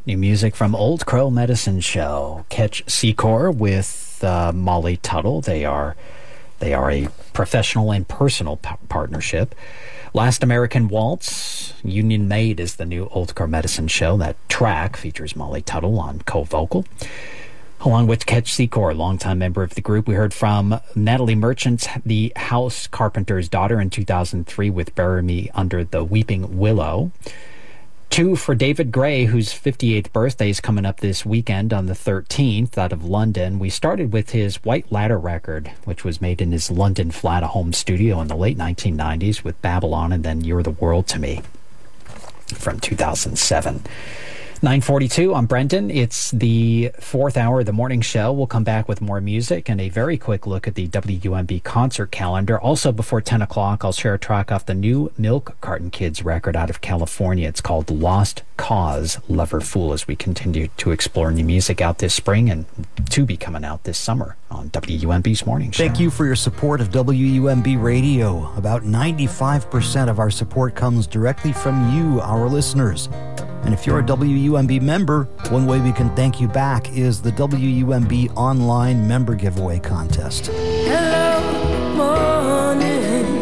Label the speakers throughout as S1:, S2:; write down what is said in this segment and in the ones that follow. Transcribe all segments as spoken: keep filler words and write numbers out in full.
S1: New music from Old Crow Medicine Show. Catch Secor with uh, Molly Tuttle. They are they are a professional and personal p- partnership. Last American Waltz, Union Made is the new Old Crow Medicine Show. That track features Molly Tuttle on co-vocal. Along with Catch Secor, longtime member of the group, we heard from Natalie Merchant, the house carpenter's daughter, in two thousand three with Bury Me Under the Weeping Willow. Two for David Gray, whose fifty-eighth birthday is coming up this weekend on the thirteenth out of London. We started with his White Ladder record, which was made in his London flat, a home studio in the late nineteen nineties with Babylon, and then You're the World to Me from two thousand seven. nine forty-two, I'm Brendan. It's the fourth hour of the morning show. We'll come back with more music and a very quick look at the W U M B concert calendar. Also, before ten o'clock, I'll share a track off the new Milk Carton Kids record out of California. It's called Lost Cause, Lover Fool, as we continue to explore new music out this spring and to be coming out this summer on W U M B's Morning Show.
S2: Thank you for your support of W U M B Radio. About ninety-five percent of our support comes directly from you, our listeners. And if you're a W U M B member, one way we can thank you back is the W U M B online member giveaway contest.
S3: Hello, morning.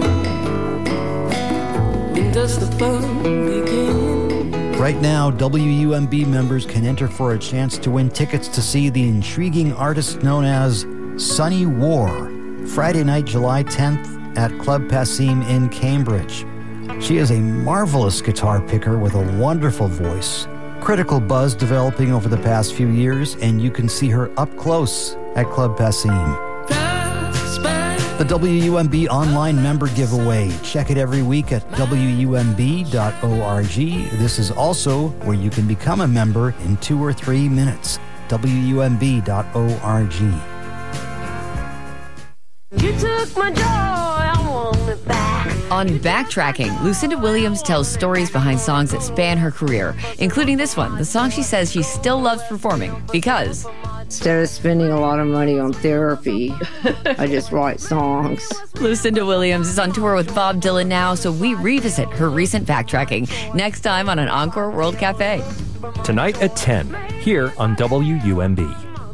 S3: When does the fun begin?
S2: Right now, W U M B members can enter for a chance to win tickets to see the intriguing artist known as Sunny War, Friday night, July tenth at Club Passim in Cambridge. She is a marvelous guitar picker with a wonderful voice, critical buzz developing over the past few years, and you can see her up close at Club Passim. The W U M B online member giveaway. Check it every week at W U M B dot org. This is also where you can become a member in two or three minutes. W U M B dot org.
S3: You took my joy, I want it back.
S4: On Backtracking, Lucinda Williams tells stories behind songs that span her career, including this one, the song she says she still loves performing because...
S5: Instead of spending a lot of money on therapy, I just write songs.
S4: Lucinda Williams is on tour with Bob Dylan now, so we revisit her recent backtracking next time on an Encore World Cafe.
S6: Tonight at ten, here on W U M B.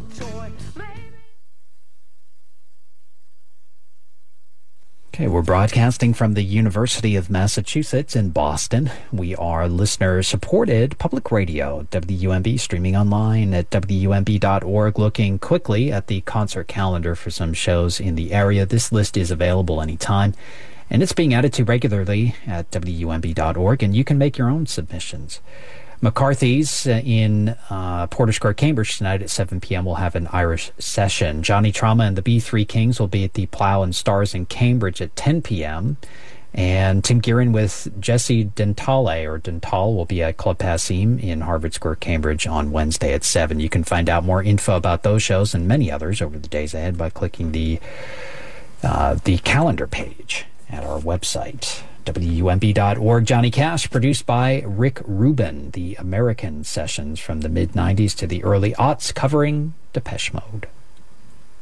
S1: Okay, we're broadcasting from the University of Massachusetts in Boston. We are listener-supported public radio, W U M B, streaming online at W U M B dot org. Looking quickly at the concert calendar for some shows in the area. This list is available anytime, and it's being added to regularly at W U M B dot org, and you can make your own submissions. McCarthy's in uh, Porter Square, Cambridge tonight at seven p.m. will have an Irish session. Johnny Trauma and the B three Kings will be at the Plough and Stars in Cambridge at ten p.m. And Tim Gearin with Jesse Dentale, or Dental, will be at Club Passim in Harvard Square, Cambridge on Wednesday at seven. You can find out more info about those shows and many others over the days ahead by clicking the uh, the calendar page at our website. W U M B dot org. Johnny Cash, produced by Rick Rubin, the American sessions from the mid nineties to the early aughts, covering Depeche Mode.